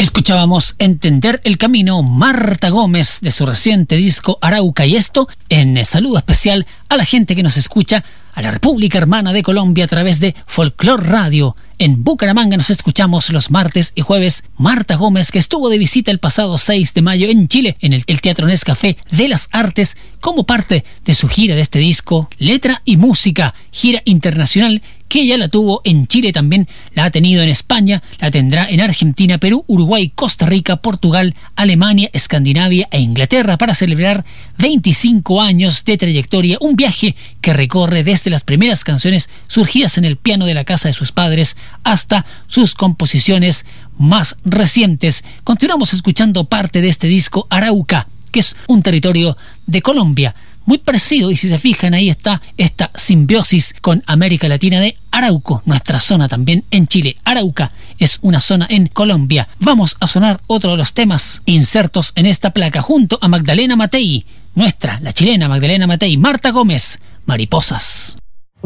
Escuchábamos Entender el Camino, Marta Gómez, de su reciente disco Arauca, y esto en saludo especial a la gente que nos escucha, a la República Hermana de Colombia a través de Folklore Radio. En Bucaramanga nos escuchamos los martes y jueves. Marta Gómez, que estuvo de visita el pasado 6 de mayo en Chile, en el Teatro Nescafé de las Artes, como parte de su gira de este disco, Letra y Música, gira internacional, que ya la tuvo en Chile, también la ha tenido en España, la tendrá en Argentina, Perú, Uruguay, Costa Rica, Portugal, Alemania, Escandinavia e Inglaterra para celebrar 25 años de trayectoria, un viaje que recorre desde las primeras canciones surgidas en el piano de la casa de sus padres hasta sus composiciones más recientes. Continuamos escuchando parte de este disco Arauca, que es un territorio de Colombia muy parecido, y si se fijan ahí está esta simbiosis con América Latina de Arauco, nuestra zona también en Chile. Arauca es una zona en Colombia. Vamos a sonar otro de los temas insertos en esta placa junto a Magdalena Matei, la chilena Magdalena Matei, Marta Gómez, Mariposas.